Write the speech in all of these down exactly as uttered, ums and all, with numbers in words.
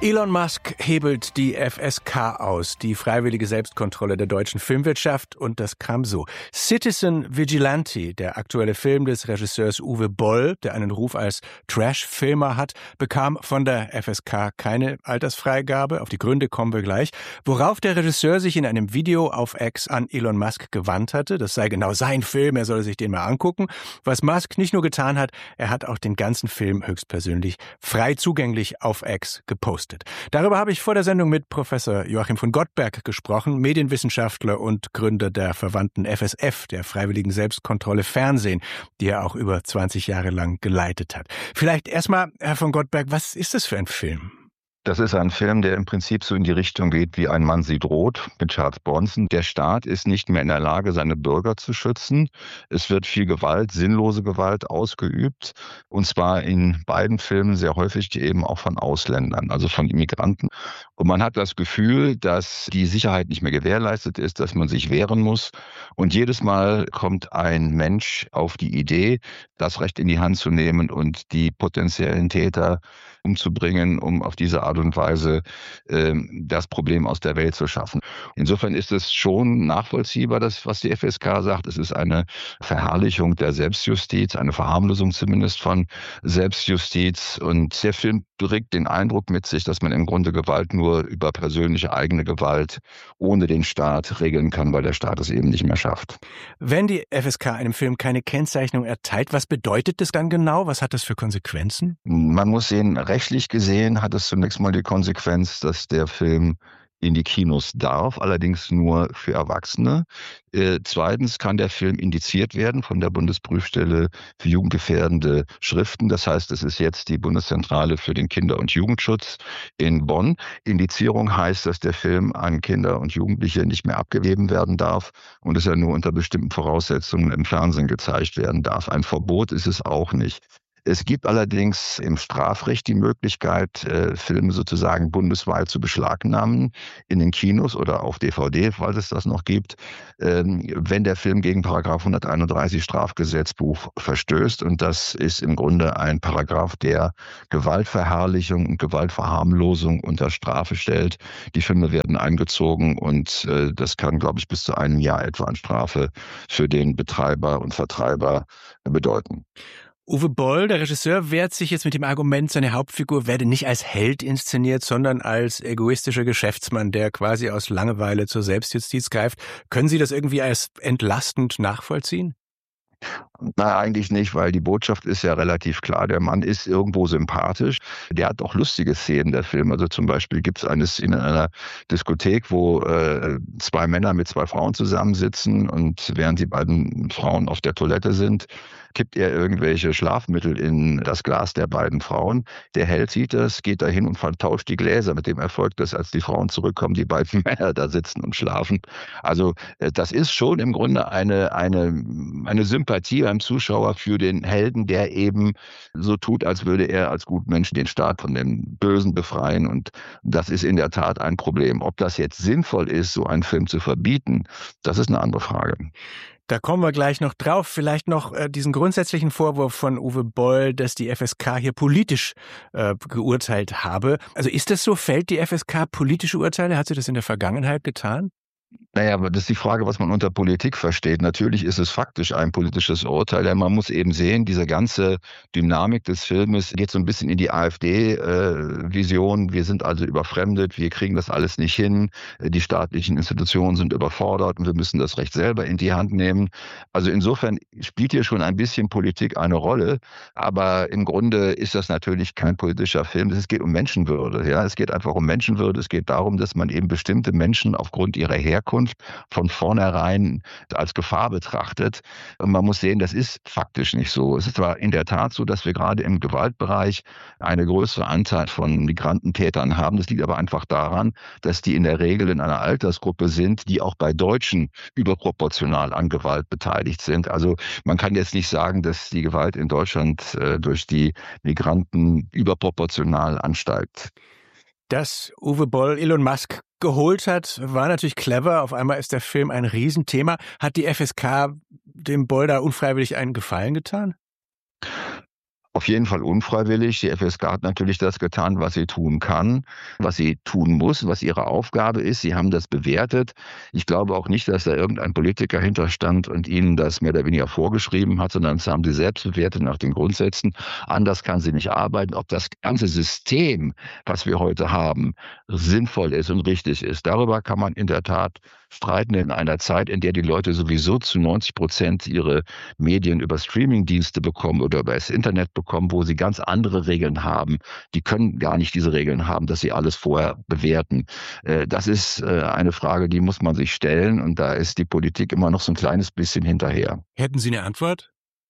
Elon Musk hebelt die F S K aus, die freiwillige Selbstkontrolle der deutschen Filmwirtschaft, und das kam so. Citizen Vigilante, der aktuelle Film des Regisseurs Uwe Boll, der einen Ruf als Trash-Filmer hat, bekam von der F S K keine Altersfreigabe. Auf die Gründe kommen wir gleich. Worauf der Regisseur sich in einem Video auf X an Elon Musk gewandt hatte, das sei genau sein Film, er solle sich den mal angucken. Was Musk nicht nur getan hat, er hat auch den ganzen Film höchstpersönlich frei zugänglich auf X gepostet. Darüber habe ich vor der Sendung mit Professor Joachim von Gottberg gesprochen, Medienwissenschaftler und Gründer der verwandten F S F, der Freiwilligen Selbstkontrolle Fernsehen, die er auch über zwanzig Jahre lang geleitet hat. Vielleicht erstmal, Herr von Gottberg, was ist das für ein Film? Das ist ein Film, der im Prinzip so in die Richtung geht wie Ein Mann sieht rot mit Charles Bronson. Der Staat ist nicht mehr in der Lage, seine Bürger zu schützen. Es wird viel Gewalt, sinnlose Gewalt ausgeübt. Und zwar in beiden Filmen sehr häufig eben auch von Ausländern, also von Immigranten. Und man hat das Gefühl, dass die Sicherheit nicht mehr gewährleistet ist, dass man sich wehren muss. Und jedes Mal kommt ein Mensch auf die Idee, das Recht in die Hand zu nehmen und die potenziellen Täter umzubringen, um auf diese Art und Weise äh, das Problem aus der Welt zu schaffen. Insofern ist es schon nachvollziehbar, das, was die F S K sagt. Es ist eine Verherrlichung der Selbstjustiz, eine Verharmlosung zumindest von Selbstjustiz. Und der Film bringt den Eindruck mit sich, dass man im Grunde Gewalt nur über persönliche eigene Gewalt ohne den Staat regeln kann, weil der Staat es eben nicht mehr schafft. Wenn die F S K einem Film keine Kennzeichnung erteilt, was bedeutet das dann genau? Was hat das für Konsequenzen? Man muss sehen, rechtlich gesehen hat es zunächst mal die Konsequenz, dass der Film in die Kinos darf, allerdings nur für Erwachsene. Äh, zweitens kann der Film indiziert werden von der Bundesprüfstelle für jugendgefährdende Schriften. Das heißt, es ist jetzt die Bundeszentrale für den Kinder- und Jugendschutz in Bonn. Indizierung heißt, dass der Film an Kinder und Jugendliche nicht mehr abgegeben werden darf und dass er nur unter bestimmten Voraussetzungen im Fernsehen gezeigt werden darf. Ein Verbot ist es auch nicht. Es gibt allerdings im Strafrecht die Möglichkeit, äh, Filme sozusagen bundesweit zu beschlagnahmen in den Kinos oder auf D V D, falls es das noch gibt, ähm, wenn der Film gegen Paragraph hunderteinunddreißig Strafgesetzbuch verstößt. Und das ist im Grunde ein Paragraph, der Gewaltverherrlichung und Gewaltverharmlosung unter Strafe stellt. Die Filme werden eingezogen und äh, das kann, glaube ich, bis zu einem Jahr etwa an Strafe für den Betreiber und Vertreiber bedeuten. Uwe Boll, der Regisseur, wehrt sich jetzt mit dem Argument, seine Hauptfigur werde nicht als Held inszeniert, sondern als egoistischer Geschäftsmann, der quasi aus Langeweile zur Selbstjustiz greift. Können Sie das irgendwie als entlastend nachvollziehen? Na, eigentlich nicht, weil die Botschaft ist ja relativ klar. Der Mann ist irgendwo sympathisch. Der hat auch lustige Szenen, der Film. Also zum Beispiel gibt es eine Szene in einer Diskothek, wo äh, zwei Männer mit zwei Frauen zusammensitzen und während die beiden Frauen auf der Toilette sind, kippt er irgendwelche Schlafmittel in das Glas der beiden Frauen. Der Held sieht das, geht dahin und vertauscht die Gläser mit dem Erfolg, dass als die Frauen zurückkommen, die beiden Männer da sitzen und schlafen. Also äh, das ist schon im Grunde eine, eine, eine Sympathie beim Zuschauer für den Helden, der eben so tut, als würde er als Gutmensch den Staat von dem Bösen befreien. Und das ist in der Tat ein Problem. Ob das jetzt sinnvoll ist, so einen Film zu verbieten, das ist eine andere Frage. Da kommen wir gleich noch drauf. Vielleicht noch äh, diesen grundsätzlichen Vorwurf von Uwe Boll, dass die F S K hier politisch äh, geurteilt habe. Also ist das so? Fällt die F S K politische Urteile? Hat sie das in der Vergangenheit getan? Naja, aber das ist die Frage, was man unter Politik versteht. Natürlich ist es faktisch ein politisches Urteil, denn man muss eben sehen, diese ganze Dynamik des Filmes geht so ein bisschen in die AfD-Vision. Äh, wir sind also überfremdet, wir kriegen das alles nicht hin, die staatlichen Institutionen sind überfordert und wir müssen das Recht selber in die Hand nehmen. Also insofern spielt hier schon ein bisschen Politik eine Rolle, aber im Grunde ist das natürlich kein politischer Film. Es geht um Menschenwürde. Ja? Es geht einfach um Menschenwürde. Es geht darum, dass man eben bestimmte Menschen aufgrund ihrer Herkunft von vornherein als Gefahr betrachtet. Und man muss sehen, das ist faktisch nicht so. Es ist zwar in der Tat so, dass wir gerade im Gewaltbereich eine größere Anzahl von Migrantentätern haben. Das liegt aber einfach daran, dass die in der Regel in einer Altersgruppe sind, die auch bei Deutschen überproportional an Gewalt beteiligt sind. Also man kann jetzt nicht sagen, dass die Gewalt in Deutschland äh, durch die Migranten überproportional ansteigt. Dass Uwe Boll Elon Musk geholt hat, war natürlich clever. Auf einmal ist der Film ein Riesenthema. Hat die F S K dem Boll da unfreiwillig einen Gefallen getan? Auf jeden Fall unfreiwillig. Die F S K hat natürlich das getan, was sie tun kann, was sie tun muss, was ihre Aufgabe ist. Sie haben das bewertet. Ich glaube auch nicht, dass da irgendein Politiker hinterstand und ihnen das mehr oder weniger vorgeschrieben hat, sondern das haben sie selbst bewertet nach den Grundsätzen. Anders kann sie nicht arbeiten. Ob das ganze System, was wir heute haben, sinnvoll ist und richtig ist, darüber kann man in der Tat streiten in einer Zeit, in der die Leute sowieso zu neunzig Prozent ihre Medien über Streamingdienste bekommen oder über das Internet bekommen, wo sie ganz andere Regeln haben. Die können gar nicht diese Regeln haben, dass sie alles vorher bewerten. Das ist eine Frage, die muss man sich stellen, und da ist die Politik immer noch so ein kleines bisschen hinterher. Hätten Sie eine Antwort?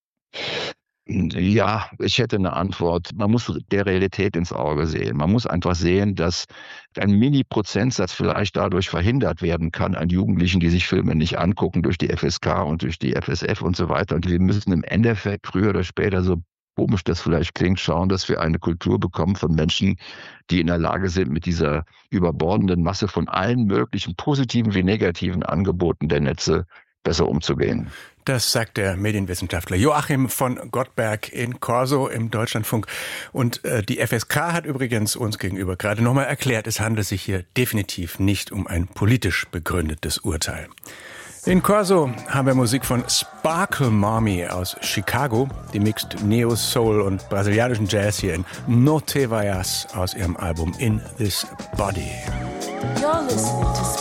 Ja, ich hätte eine Antwort. Man muss der Realität ins Auge sehen. Man muss einfach sehen, dass ein Mini-Prozentsatz vielleicht dadurch verhindert werden kann an Jugendlichen, die sich Filme nicht angucken, durch die F S K und durch die F S F und so weiter. Und wir müssen im Endeffekt früher oder später, so komisch das vielleicht klingt, schauen, dass wir eine Kultur bekommen von Menschen, die in der Lage sind, mit dieser überbordenden Masse von allen möglichen positiven wie negativen Angeboten der Netze besser umzugehen. Das sagt der Medienwissenschaftler Joachim von Gottberg in Corso im Deutschlandfunk. Und äh, die F S K hat übrigens uns gegenüber gerade nochmal erklärt, es handelt sich hier definitiv nicht um ein politisch begründetes Urteil. In Corso haben wir Musik von Sparkle Mommy aus Chicago. Die mixt Neo Soul und brasilianischen Jazz hier in No Te Vayas aus ihrem Album In This Body. You're listening to